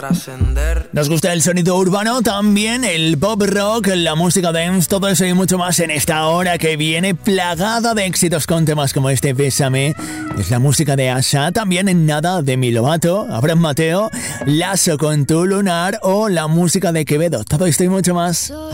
Nos gusta el sonido urbano, también el pop rock, la música dance, todo eso y mucho más en esta hora que viene plagada de éxitos con temas como este Bésame. Es la música de Asha, también en Nada de Demi Lovato, Abraham Mateo, Lasso con Tu Lunar o la música de Quevedo. Todo esto y mucho más.